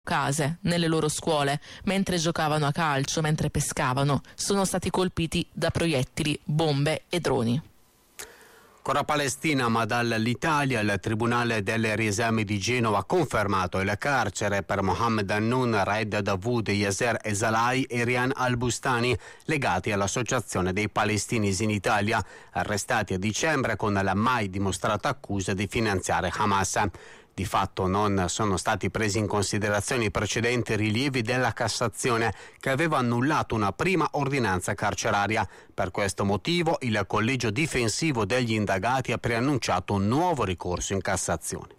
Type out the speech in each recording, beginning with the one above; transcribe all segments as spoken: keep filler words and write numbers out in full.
case, nelle loro scuole, mentre giocavano a calcio, mentre pescavano. Sono stati colpiti da proiettili, bombe e droni. Ancora Palestina, ma dall'Italia. Il Tribunale del riesame di Genova ha confermato il carcere per Mohammed Annun, Raed Dawood, Yasser Ezalai e Rian Al-Bustani, legati all'Associazione dei Palestinesi in Italia, arrestati a dicembre con la mai dimostrata accusa di finanziare Hamas. Di fatto non sono stati presi in considerazione i precedenti rilievi della Cassazione, che aveva annullato una prima ordinanza carceraria. Per questo motivo il collegio difensivo degli indagati ha preannunciato un nuovo ricorso in Cassazione.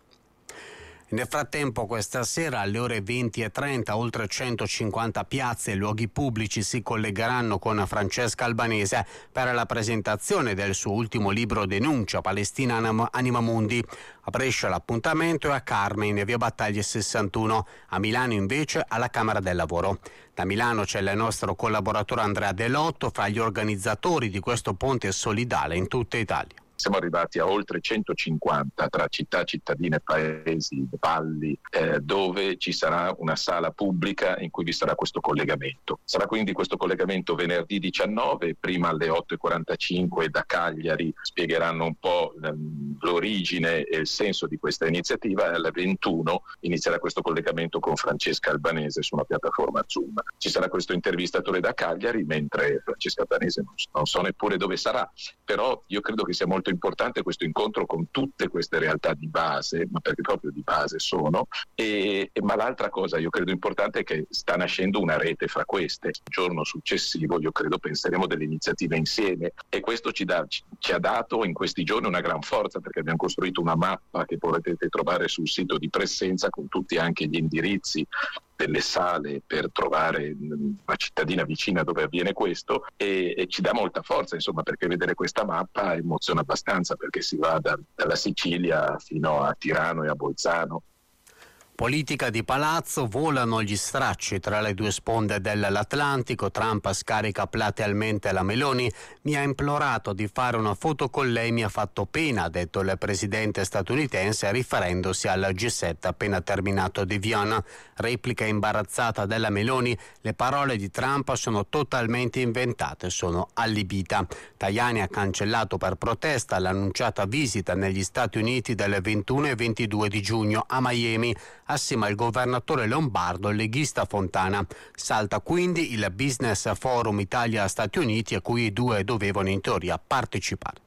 Nel frattempo, questa sera alle ore venti e trenta oltre centocinquanta piazze e luoghi pubblici si collegheranno con Francesca Albanese per la presentazione del suo ultimo libro Denuncia Palestina Anima Mundi. A Brescia l'appuntamento è a Carmen, in via Battaglie sessantuno, a Milano invece alla Camera del Lavoro. Da Milano c'è il nostro collaboratore Andrea Delotto, fra gli organizzatori di questo ponte solidale in tutta Italia. Siamo arrivati a oltre centocinquanta tra città, cittadine, paesi, valli, eh, dove ci sarà una sala pubblica in cui vi sarà questo collegamento. Sarà quindi questo collegamento venerdì diciannove, prima alle otto e quarantacinque da Cagliari spiegheranno un po' l'origine e il senso di questa iniziativa, e alle ventuno inizierà questo collegamento con Francesca Albanese su una piattaforma Zoom. Ci sarà questo intervistatore da Cagliari, mentre Francesca Albanese non, non so neppure dove sarà, però io credo che sia molto importante questo incontro con tutte queste realtà di base, ma perché proprio di base sono, e, e, ma l'altra cosa io credo importante è che sta nascendo una rete fra queste. Il giorno successivo io credo penseremo delle iniziative insieme, e questo ci, da, ci, ci ha dato in questi giorni una gran forza, perché abbiamo costruito una mappa che potete trovare sul sito di Presenza con tutti anche gli indirizzi delle sale per trovare una cittadina vicina dove avviene questo, e, e ci dà molta forza, insomma, perché vedere questa mappa emoziona abbastanza, perché si va da, dalla Sicilia fino a Tirano e a Bolzano. Politica di palazzo, volano gli stracci tra le due sponde dell'Atlantico. Trump scarica platealmente la Meloni. Mi ha implorato di fare una foto con lei, mi ha fatto pena, ha detto il presidente statunitense riferendosi al G sette appena terminato di Vienna. Replica imbarazzata della Meloni: le parole di Trump sono totalmente inventate, sono allibita. Tajani ha cancellato per protesta l'annunciata visita negli Stati Uniti del ventuno e ventidue di giugno a Miami, assieme al governatore lombardo leghista Fontana. Salta quindi il Business Forum Italia-Stati Uniti, a cui i due dovevano in teoria partecipare.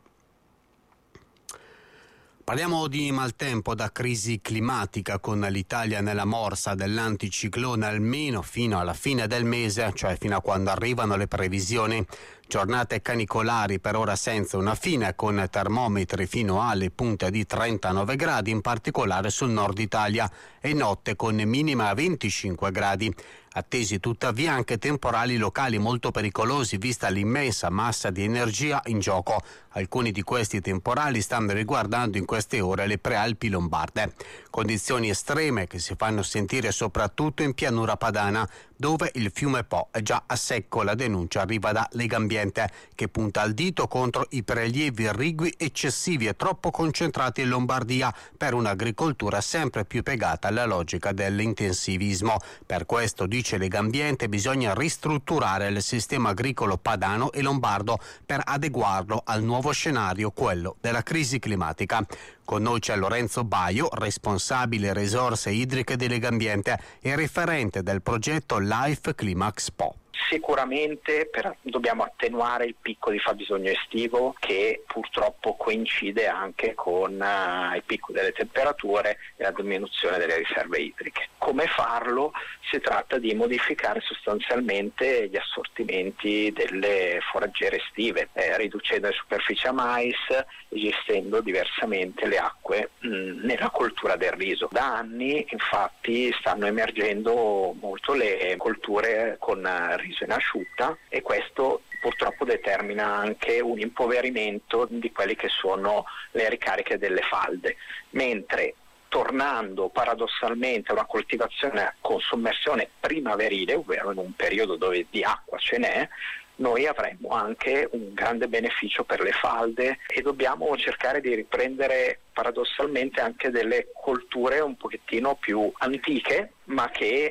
Parliamo di maltempo, da crisi climatica, con l'Italia nella morsa dell'anticiclone almeno fino alla fine del mese, cioè fino a quando arrivano le previsioni. Giornate canicolari per ora senza una fine, con termometri fino alle punte di trentanove gradi, in particolare sul nord Italia, e notte con minima a venticinque gradi. Attesi tuttavia anche temporali locali molto pericolosi, vista l'immensa massa di energia in gioco. Alcuni di questi temporali stanno riguardando in queste ore le prealpi lombarde. Condizioni estreme che si fanno sentire soprattutto in pianura padana, dove il fiume Po è già a secco. La denuncia arriva da Legambiente, che punta il dito contro i prelievi irrigui eccessivi e troppo concentrati in Lombardia per un'agricoltura sempre più piegata alla logica dell'intensivismo. Per questo, dice Legambiente, bisogna ristrutturare il sistema agricolo padano e lombardo per adeguarlo al nuovo scenario, quello della crisi climatica. Con noi c'è Lorenzo Baio, responsabile risorse idriche di Legambiente e referente del progetto Life Climax Po. Sicuramente per, dobbiamo attenuare il picco di fabbisogno estivo, che purtroppo coincide anche con uh, il picco delle temperature e la diminuzione delle riserve idriche. Come farlo? Si tratta di modificare sostanzialmente gli assortimenti delle foraggiere estive, eh, riducendo le superfici a mais e gestendo diversamente le acque mh, nella coltura del riso. Da anni infatti stanno emergendo molto le colture con uh, riso in asciutta, e questo purtroppo determina anche un impoverimento di quelli che sono le ricariche delle falde, mentre tornando paradossalmente a una coltivazione con sommersione primaverile, ovvero in un periodo dove di acqua ce n'è, noi avremmo anche un grande beneficio per le falde, e dobbiamo cercare di riprendere paradossalmente anche delle colture un pochettino più antiche, ma che